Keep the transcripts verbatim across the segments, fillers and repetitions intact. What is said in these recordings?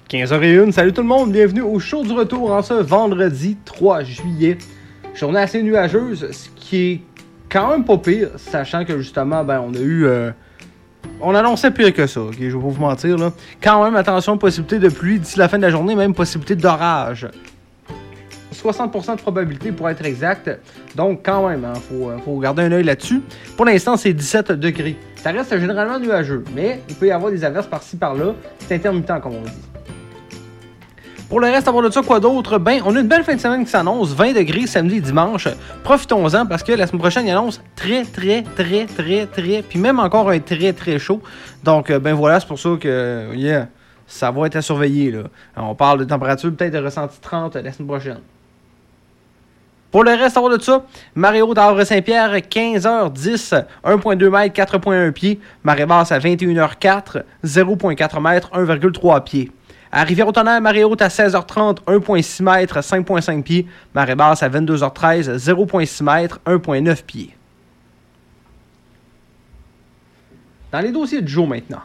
quinze heures zéro un, salut tout le monde, bienvenue au show du retour en ce vendredi trois juillet. Journée assez nuageuse, ce qui est quand même pas pire, sachant que justement, ben, on a eu... Euh, on annonçait pire que ça, ok, je vais pas vous mentir, là. Quand même, attention, possibilité de pluie d'ici la fin de la journée, même possibilité d'orage. soixante pour cent de probabilité pour être exact, donc quand même, il hein, faut, faut garder un œil là-dessus. Pour l'instant, c'est dix-sept degrés. Ça reste généralement nuageux, mais il peut y avoir des averses par-ci par-là. C'est intermittent, comme on dit. Pour le reste, à part de ça, quoi d'autre? Ben, on a une belle fin de semaine qui s'annonce, vingt degrés samedi et dimanche. Profitons-en parce que la semaine prochaine, il annonce très, très, très, très, très, puis même encore un très, très chaud. Donc, ben voilà, c'est pour ça que, yeah, ça va être à surveiller, là. On parle de température peut-être de ressenti trente la semaine prochaine. Pour le reste, à part de ça, marée haute à Havre-Saint-Pierre, quinze heures dix, un virgule deux mètres, quatre virgule un pieds. Marée basse à vingt et une heures quatre, zéro virgule quatre mètres, un virgule trois pieds. À Rivière-au-Tonnerre, marée haute à seize heures trente, un virgule six mètres, cinq virgule cinq pieds. Marée basse à vingt-deux heures treize, zéro virgule six mètres, un virgule neuf pieds. Dans les dossiers de jour maintenant.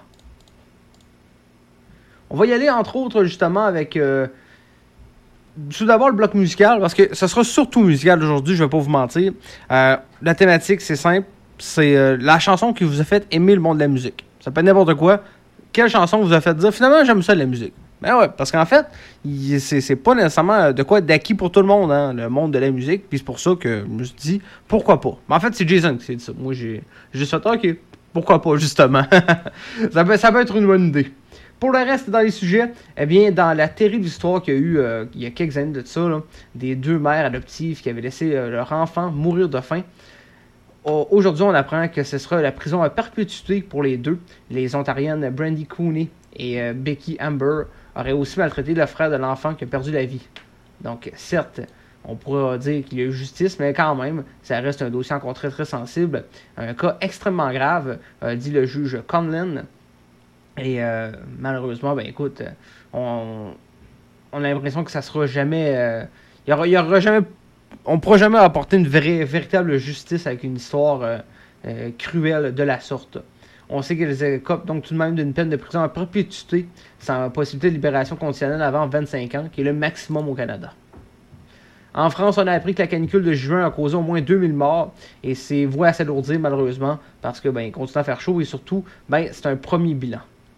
On va y aller entre autres justement avec... Euh, tout d'abord le bloc musical, parce que ce sera surtout musical aujourd'hui, je vais pas vous mentir. Euh, la thématique, c'est simple. C'est euh, la chanson qui vous a fait aimer le monde de la musique. Ça peut être n'importe quoi. Quelle chanson vous a fait dire, finalement, j'aime ça la musique. Ben ouais, parce qu'en fait, il, c'est, c'est pas nécessairement de quoi être d'acquis pour tout le monde, hein, le monde de la musique. Puis c'est pour ça que je me suis dit, pourquoi pas. Mais en fait, c'est Jason qui s'est dit ça. Moi, j'ai juste fait, ok, pourquoi pas, justement. ça, peut, ça peut être une bonne idée. Pour le reste, dans les sujets, eh bien, dans la terrible histoire qu'il y a eu euh, il y a quelques années de ça, là, des deux mères adoptives qui avaient laissé euh, leur enfant mourir de faim, euh, aujourd'hui, on apprend que ce sera la prison à perpétuité pour les deux. Les Ontariennes Brandy Cooney et euh, Becky Amber auraient aussi maltraité le frère de l'enfant qui a perdu la vie. Donc, certes, on pourra dire qu'il y a eu justice, mais quand même, ça reste un dossier encore très très sensible. Un cas extrêmement grave, euh, dit le juge Conlin. Et euh, malheureusement, ben écoute, on, on a l'impression que ça sera jamais... Euh, il y aura, il y aura jamais... On ne pourra jamais apporter une vraie, véritable justice avec une histoire euh, euh, cruelle de la sorte. On sait qu'elles écopent donc tout de même d'une peine de prison à perpétuité sans possibilité de libération conditionnelle avant vingt-cinq ans, qui est le maximum au Canada. En France, on a appris que la canicule de juin a causé au moins deux mille morts et c'est voué à s'alourdir malheureusement parce que ben, il continue à faire chaud et surtout, ben, c'est un premier bilan.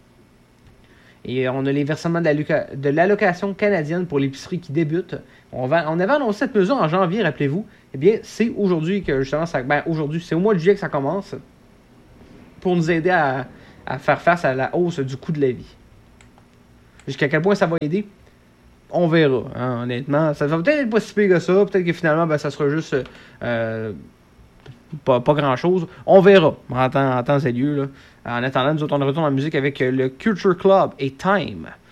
Et on a les versements de, la, de l'allocation canadienne pour l'épicerie qui débutent. On, va, on avait annoncé cette mesure en janvier, rappelez-vous. Eh bien, c'est aujourd'hui que justement, ça, ben aujourd'hui, c'est au mois de juillet que ça commence pour nous aider à, à faire face à la hausse du coût de la vie. Jusqu'à quel point ça va aider, on verra, hein, honnêtement. Ça va peut-être être pas si pire que ça. Peut-être que finalement, ben, ça sera juste euh, pas, pas grand-chose. On verra en temps, en temps et lieu, là. En attendant, nous autres, on retourne en musique avec le Culture Club et Time.